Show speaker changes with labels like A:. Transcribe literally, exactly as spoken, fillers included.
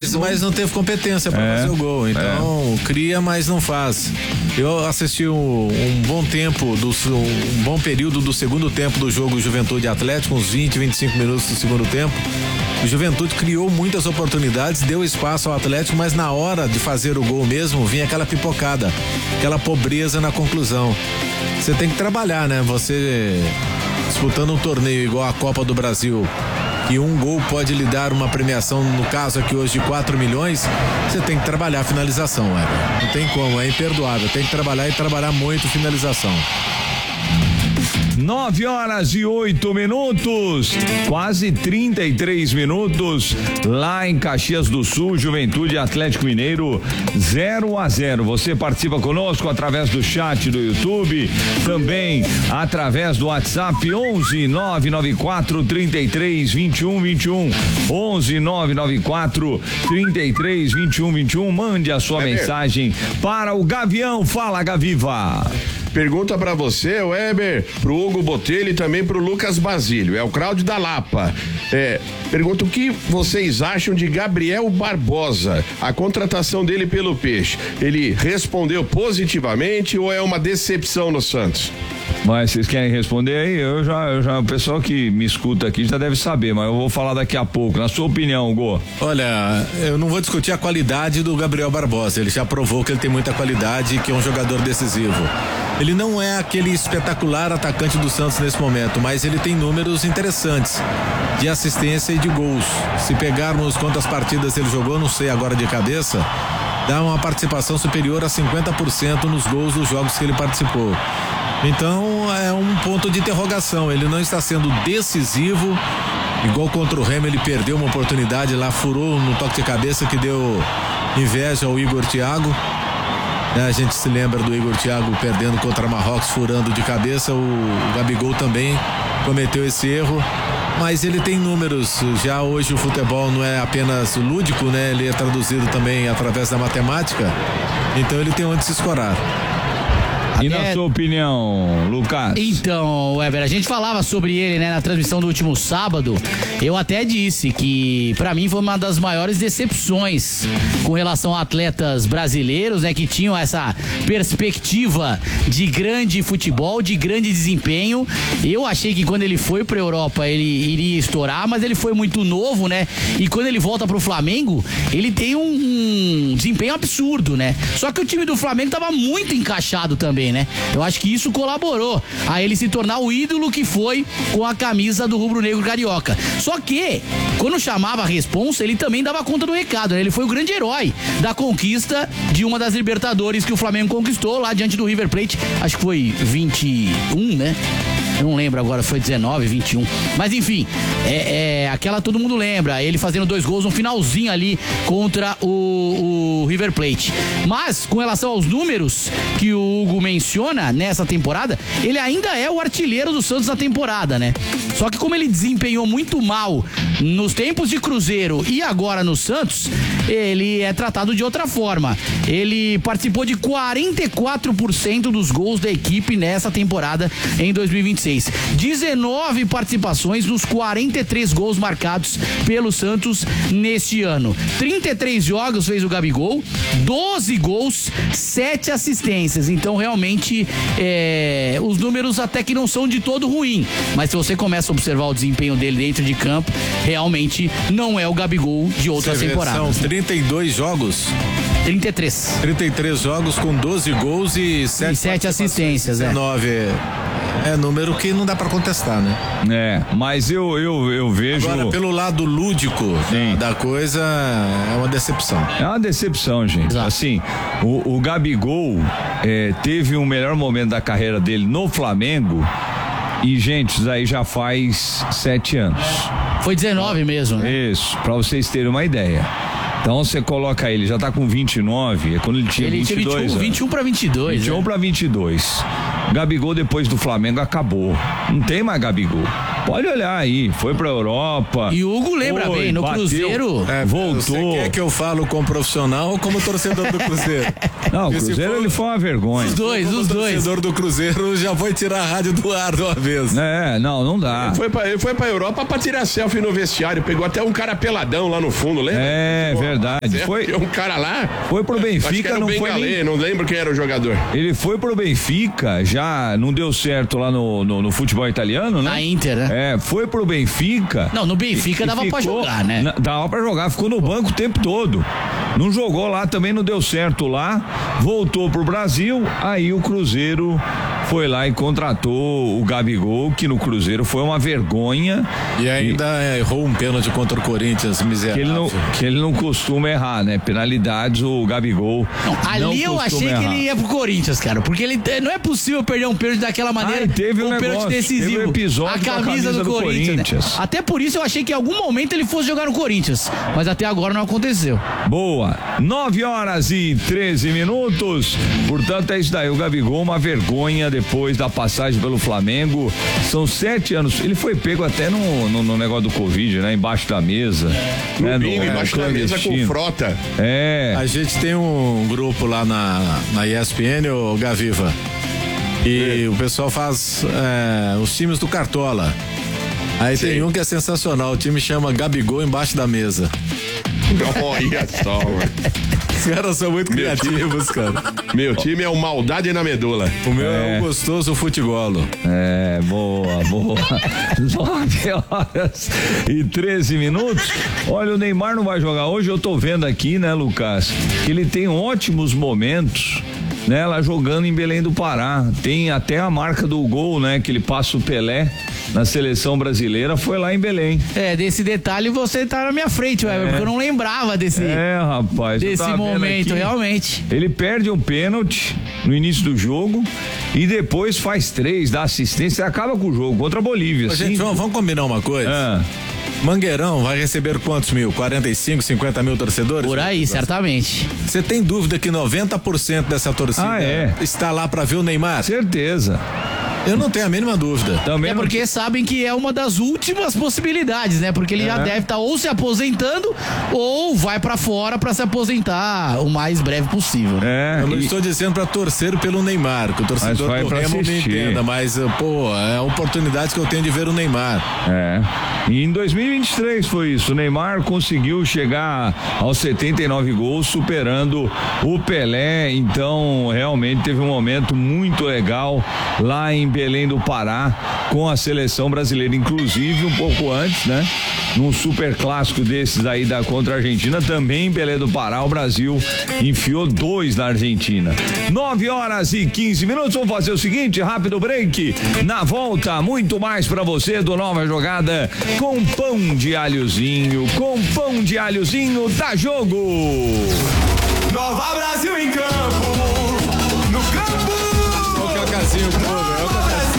A: mas, mas não teve competência para é, fazer o gol. Então, é. cria, mas não faz. Eu assisti um, um bom tempo, do, um bom período do segundo tempo do jogo Juventude Atlético, uns vinte, vinte e cinco minutos do segundo tempo. O Juventude criou muitas oportunidades, deu espaço ao Atlético, mas na hora de fazer o gol mesmo, vinha aquela pipocada, aquela pobreza na conclusão. Você tem que trabalhar, né? Você disputando um torneio igual a Copa do Brasil, e um gol pode lhe dar uma premiação, no caso aqui hoje de quatro milhões, você tem que trabalhar a finalização, é. Não tem como, é imperdoável, tem que trabalhar e trabalhar muito finalização.
B: Nove horas e oito minutos, quase trinta e três minutos, lá em Caxias do Sul, Juventude Atlético Mineiro, zero a zero. Você participa conosco através do chat do YouTube, também através do WhatsApp onze nove nove quatro, trinta e três, vinte e um, vinte e um, onze nove nove quatro, trinta e três, vinte e um, vinte e um. Mande a sua é mensagem mesmo para o Gavião. Fala, Gaviva.
C: Pergunta pra você, Weber, pro Hugo Botelho e também pro Lucas Basílio. É o Cláudio da Lapa. É, pergunta o que vocês acham de Gabriel Barbosa, a contratação dele pelo Peixe. Ele respondeu positivamente ou é uma decepção no Santos?
B: Mas vocês querem responder aí? Eu já, eu já, o pessoal que me escuta aqui já deve saber, mas eu vou falar daqui a pouco. Na sua opinião, Gô?
A: Olha, eu não vou discutir a qualidade do Gabriel Barbosa. Ele já provou que ele tem muita qualidade e que é um jogador decisivo. Ele não é aquele espetacular atacante do Santos nesse momento, mas ele tem números interessantes de assistência e de gols. Se pegarmos quantas partidas ele jogou, não sei agora de cabeça, dá uma participação superior a cinquenta por cento nos gols dos jogos que ele participou. Então é um ponto de interrogação. Ele não está sendo decisivo, igual contra o Remo, ele perdeu uma oportunidade lá, furou no toque de cabeça que deu inveja ao Igor Thiago. A gente se lembra do Igor Thiago perdendo contra Marrocos, furando de cabeça. O Gabigol também cometeu esse erro, mas ele tem números. Já hoje o futebol não é apenas lúdico, né? Ele é traduzido também através da matemática, então ele tem onde se escorar.
B: E na sua opinião, Lucas?
D: Então, Weber, a gente falava sobre ele, né, na transmissão do último sábado. Eu até disse que, pra mim, foi uma das maiores decepções com relação a atletas brasileiros, né, que tinham essa perspectiva de grande futebol, de grande desempenho. Eu achei que quando ele foi pra Europa, ele iria estourar, mas ele foi muito novo, né? E quando ele volta pro Flamengo, ele tem um, um desempenho absurdo, né? Só que o time do Flamengo tava muito encaixado também, né? Eu acho que isso colaborou a ele se tornar o ídolo que foi com a camisa do rubro-negro carioca. Só que, quando chamava a responsa, ele também dava conta do recado, né? Ele foi o grande herói da conquista de uma das Libertadores que o Flamengo conquistou lá diante do River Plate. Acho que foi vinte e um, né? Eu não lembro agora, foi dezenove, vinte e um. Mas enfim, é, é aquela todo mundo lembra. Ele fazendo dois gols no finalzinho ali contra o, o River Plate. Mas, com relação aos números que o Hugo menciona nessa temporada, ele ainda é o artilheiro do Santos na temporada, né? Só que como ele desempenhou muito mal nos tempos de Cruzeiro e agora no Santos, ele é tratado de outra forma. Ele participou de quarenta e quatro por cento dos gols da equipe nessa temporada em dois mil e vinte e seis. dezenove participações nos quarenta e três gols marcados pelo Santos neste ano. trinta e três jogos fez o Gabigol, doze gols, sete assistências. Então realmente é, os números até que não são de todo ruim, mas se você começa a observar o desempenho dele dentro de campo, realmente não é o Gabigol de outras
A: Você
D: temporadas.
A: São trinta e dois jogos.
D: trinta e três.
A: trinta e três jogos com doze gols e sete,
D: e sete assistências,
A: dezenove.
D: É.
A: É número que não dá pra contestar, né?
B: É, mas eu, eu, eu vejo...
A: Agora, pelo lado lúdico da, da coisa, é uma decepção.
B: É uma decepção, gente. Exato. Assim, o, o Gabigol é, teve o melhor momento da carreira dele no Flamengo e, gente, isso aí já faz sete anos.
D: Foi dezenove mesmo, né?
B: Isso, pra vocês terem uma ideia. Então você coloca ele, já tá com vinte e nove, é quando ele tinha
D: ele
B: vinte e dois.
D: Tinha vinte e um para vinte e dois.
B: vinte e um
D: né?
B: para vinte e dois. Gabigol depois do Flamengo acabou. Não tem mais Gabigol. Pode olhar aí, foi pra Europa.
D: E o Hugo lembra
B: foi,
D: bem, no
B: bateu,
D: Cruzeiro.
A: É,
B: voltou.
A: Você quer que eu falo como profissional ou como torcedor do Cruzeiro?
B: Não, o Cruzeiro
A: for...
B: ele foi uma vergonha.
D: Os dois,
A: como
D: os dois.
A: torcedor do Cruzeiro já foi tirar a rádio do ar de uma vez.
B: É, não, não dá.
C: Ele foi pra, ele foi pra Europa pra tirar selfie no vestiário, pegou até um cara peladão lá no fundo, lembra?
B: É, verdade. Foi,
C: Tinha um cara lá.
B: foi pro
C: Acho que
B: Benfica,
C: era o
B: não foi
C: Bengalê,
B: nem...
C: não lembro quem era o jogador.
B: Ele foi pro Benfica, já não deu certo lá no, no, no futebol italiano, né?
D: Na Inter, né?
B: É, foi pro Benfica.
D: Não, no Benfica
B: e
D: dava
B: ficou,
D: pra jogar, né?
B: Na, dava pra jogar, ficou no banco o tempo todo. Não jogou lá, também não deu certo lá. Voltou pro Brasil, aí o Cruzeiro foi lá e contratou o Gabigol, que no Cruzeiro foi uma vergonha.
A: E ainda e, errou um pênalti contra o Corinthians, miserável.
B: Que ele, não, que ele não costuma errar, né? Penalidades, o Gabigol.
D: Não, ali
B: não
D: eu achei
B: errar.
D: que ele ia pro Corinthians, cara. Porque ele não é possível perder um pênalti daquela maneira.
B: Ah, teve um,
D: um pênalti
B: negócio,
D: decisivo.
B: teve um episódio
D: a camisa, camisa do, do Corinthians. Corinthians. Né? Até por isso eu achei que em algum momento ele fosse jogar no Corinthians. Mas até agora não aconteceu.
B: Boa. nove horas e treze minutos. Portanto, é isso daí. O Gabigol, uma vergonha depois da passagem pelo Flamengo. São sete anos. Ele foi pego até no, no, no negócio do Covid, né? Embaixo da mesa.
C: No
B: né?
C: bingo,
B: no,
C: embaixo da mesa com frota.
B: É.
A: A gente tem um grupo lá na, na E S P N, o Gaviva. E é. o pessoal faz é, os times do Cartola. Aí Sim. tem um que é sensacional. O time chama Gabigol embaixo da mesa.
C: Olha só, mano.
A: Os caras são muito meu criativos, time, cara.
C: Meu time é o Maldade na Medula.
A: O meu é, é o gostoso futebolo.
B: É, boa, boa. nove horas e treze minutos. Olha, o Neymar não vai jogar hoje. Eu tô vendo aqui, né, Lucas, que ele tem ótimos momentos, né, lá jogando em Belém do Pará. Tem até a marca do gol, né, que ele passa o Pelé na seleção brasileira, foi lá em Belém.
D: É, desse detalhe você tá na minha frente, ué, é. porque eu não lembrava desse,
B: é, rapaz,
D: desse momento, realmente.
B: Ele perde um pênalti no início do jogo e depois faz três, dá assistência e acaba com o jogo contra a Bolívia.
A: Ô, gente, vamos, vamos combinar uma coisa?
B: Ah.
A: Mangueirão vai receber quantos mil? quarenta e cinco, cinquenta mil torcedores?
D: Por aí, certamente.
A: Você tem dúvida que noventa por cento dessa torcida
B: ah, é.
A: está lá para ver o Neymar?
B: Certeza.
A: Eu não tenho a mínima dúvida.
D: Também é porque não... sabem que é uma das últimas possibilidades, né? Porque ele é. já deve estar tá ou se aposentando ou vai pra fora pra se aposentar o mais breve possível.
A: É, eu não e... estou dizendo pra torcer pelo Neymar, que o torcedor do Remo me entenda, mas, pô, é a oportunidade que eu tenho de ver o Neymar.
B: É. E em dois mil e vinte e três foi isso. O Neymar conseguiu chegar aos setenta e nove gols, superando o Pelé. Então, realmente teve um momento muito legal lá em Belém do Pará com a seleção brasileira, inclusive um pouco antes, né? Num super clássico desses aí da contra a Argentina, também em Belém do Pará, o Brasil enfiou dois na Argentina. nove horas e quinze minutos, vamos fazer o seguinte, rápido break. Na volta, muito mais pra você do Nova Jogada com pão de alhozinho, com pão de alhozinho, dá jogo!